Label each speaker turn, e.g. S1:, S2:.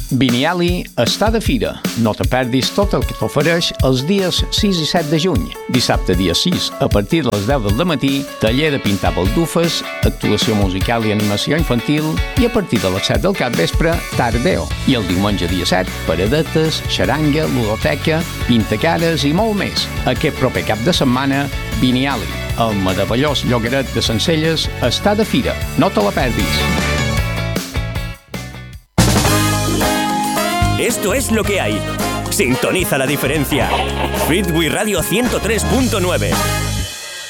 S1: Biniali està de fira. No te perdis tot el que t'ofereix els dies 6 i 7 de juny. Dissabte dia 6, a partir de les 10 del matí, taller de pintar baldufes, actuació musical i animació infantil i a partir de les 7 del capvespre, tardeo. I el diumenge dia 7, paradetes, xaranga, ludoteca, pintacares i molt més. Aquest proper cap de setmana, Biniali, el meravellós llogaret de Sencelles, està de fira. No te la perdis.
S2: Esto es lo que hay. Sintoniza la diferencia. Freeway Radio 103.9.